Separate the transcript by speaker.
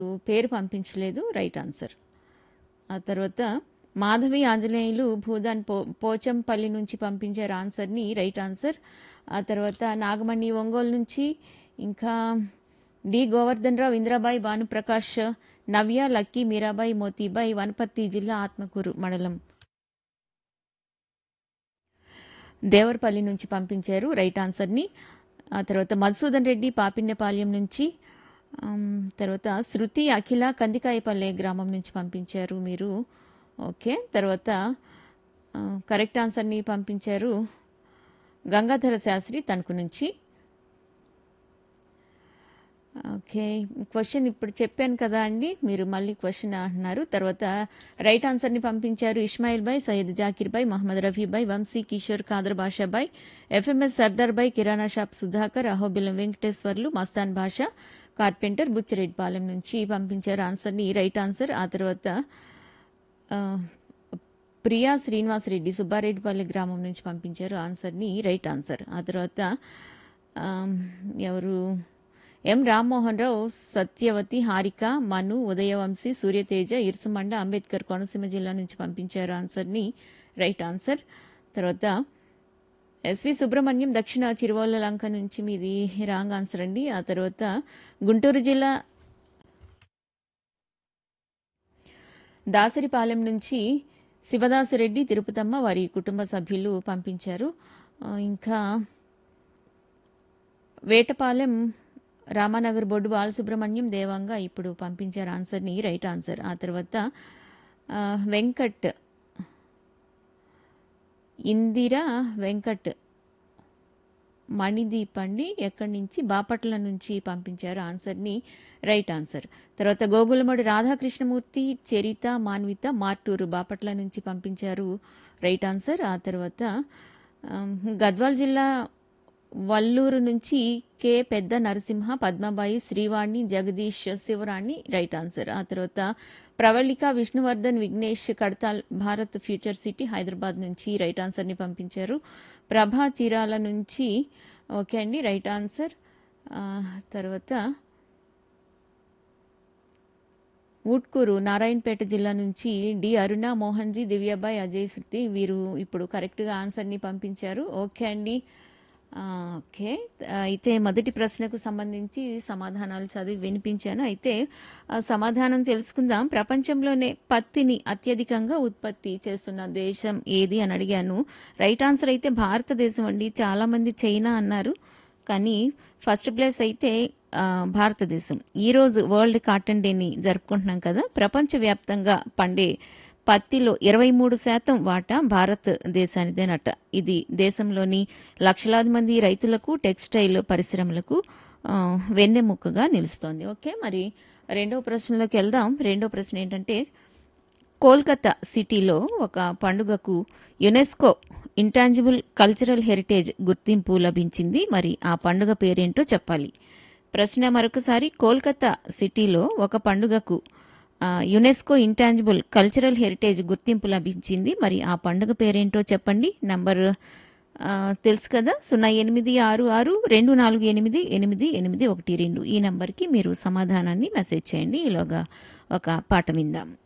Speaker 1: పేరు పంపించలేదు. Right answer. ఆ తర్వాత మాధవి ఆంజనేయులు భూదాన్ పోచంపల్లి నుంచి పంపించారు ఆన్సర్ని. Right answer. ఆ తర్వాత నాగమణి ఒంగోలు నుంచి, ఇంకా డి గోవర్ధన్ రావు, ఇంద్రాబాయి, భానుప్రకాష్, నవ్య, లక్కీ, మీరాబాయి, మోతీబాయి, వనపర్తి జిల్లా ఆత్మకూరు మండలం దేవరపల్లి నుంచి పంపించారు రైట్ ఆన్సర్ని. ఆ తర్వాత మధుసూదన్ రెడ్డి పాపిన్నపాలెం నుంచి, తర్వాత శృతి, అఖిల కందికాయపల్లె గ్రామం నుంచి పంపించారు మీరు. ఓకే. తర్వాత కరెక్ట్ ఆన్సర్ని పంపించారు గంగాధర శాస్త్రి తణుకు నుంచి. ఓకే. క్వశ్చన్ ఇప్పుడు చెప్పాను కదా అండి, మీరు మళ్ళీ క్వశ్చన్ అంటున్నారు. తర్వాత రైట్ ఆన్సర్ని పంపించారు Ismail bye, Syed Zakir bye, Mohammed Rafi bye, Vamsi, Kishore, Khader బాషా బాయ్, ఎఫ్ఎంఎస్ సర్దార్ బాయ్, కిరాణా షాప్ సుధాకర్, అహోబిలం వెంకటేశ్వర్లు, మస్తాన్ బాషా, కార్పెంటర్, బుచ్చిరెడ్డిపాలెం నుంచి పంపించారు ఆన్సర్ని. Right answer. ఆ తర్వాత ప్రియా శ్రీనివాసరెడ్డి సుబ్బారెడ్డిపల్లి గ్రామం నుంచి పంపించారు ఆన్సర్ని. Right answer. ఆ తర్వాత ఎవరు ఎం రామ్మోహన్ రావు, సత్యవతి, హారిక, మను, ఉదయవంశీ, సూర్యతేజ, ఇర్సుమండ, అంబేద్కర్ కోనసీమ జిల్లా నుంచి పంపించారు ఆన్సర్ని. Right answer. తర్వాత ఎస్వి సుబ్రహ్మణ్యం దక్షిణ చిరువల్ల లంక నుంచి మీది రాంగ్ ఆన్సర్ అండి. ఆ తర్వాత గుంటూరు జిల్లా దాసరిపాలెం నుంచి శివదాసరెడ్డి, తిరుపతమ్మ, వారి కుటుంబ సభ్యులు పంపించారు. ఇంకా వేటపాలెం రామానగర్ బొడ్డు బాలసుబ్రహ్మణ్యం, దేవంగా ఇప్పుడు పంపించారు ఆన్సర్ని. Right answer. ఆ తర్వాత వెంకట్, ఇందిరా వెంకట్, మణిదీప్ అండి ఎక్కడి నుంచి, బాపట్ల నుంచి పంపించారు ఆన్సర్ని. Right answer. తర్వాత గోగులమూడి రాధాకృష్ణమూర్తి, చరిత, మాన్విత, మార్టూరు, బాపట్ల నుంచి పంపించారు. Right answer. ఆ తర్వాత గద్వాల్ జిల్లా వల్లూరు నుంచి కె పెద్ద నరసింహ, పద్మబాయి, శ్రీవాణి, జగదీష్, శివరాణి. Right answer. ఆ తర్వాత ప్రవళిక, విష్ణువర్ధన్, విఘ్నేష్, కడతాల్, భారత్ ఫ్యూచర్ సిటీ, హైదరాబాద్ నుంచి రైట్ ఆన్సర్ని పంపించారు. ప్రభా చీరాల నుంచి ఓకే అండి రైట్ ఆన్సర్. తర్వాత ఊట్కూరు నారాయణపేట జిల్లా నుంచి డి అరుణ, మోహన్జీ, దివ్యాబాయ్, అజయ్, శృతి వీరు ఇప్పుడు కరెక్ట్గా ఆన్సర్ని పంపించారు. ఓకే అండి. ఓకే. అయితే మొదటి ప్రశ్నకు సంబంధించి సమాధానాలు చదివి వినిపించాను. అయితే సమాధానం తెలుసుకుందాం. ప్రపంచంలోనే పత్తిని అత్యధికంగా ఉత్పత్తి చేస్తున్న దేశం ఏది అని అడిగాను. రైట్ ఆన్సర్ అయితే భారతదేశం అండి. చాలామంది చైనా అన్నారు, కానీ ఫస్ట్ ప్లేస్ అయితే భారతదేశం. ఈరోజు వరల్డ్ కాటన్ డేని జరుపుకుంటున్నాం కదా. ప్రపంచవ్యాప్తంగా పండే పత్తిలో 23% వాటా భారతదేశానిదేనట. ఇది దేశంలోని లక్షలాది మంది రైతులకు, టెక్స్టైల్ పరిశ్రమలకు వెన్నెముకగా నిలుస్తోంది. ఓకే. మరి రెండవ ప్రశ్నలోకి వెళ్దాం. రెండవ ప్రశ్న ఏంటంటే, కోల్కతా సిటీలో ఒక పండుగకు యునెస్కో ఇంటాంజిబుల్ కల్చరల్ హెరిటేజ్ గుర్తింపు లభించింది. మరి ఆ పండుగ పేరేంటో చెప్పాలి. ప్రశ్న మరొకసారి. కోల్కతా సిటీలో ఒక పండుగకు యునెస్కో ఇంటాంజిబుల్ కల్చరల్ హెరిటేజ్ గుర్తింపు లభించింది. మరి ఆ పండుగ పేరేంటో చెప్పండి. నంబర్ తెలుసు కదా, 086624888812 ఈ నంబర్కి మీరు సమాధానాన్ని మెసేజ్ చేయండి. ఈలోగా ఒక పాట విందాం.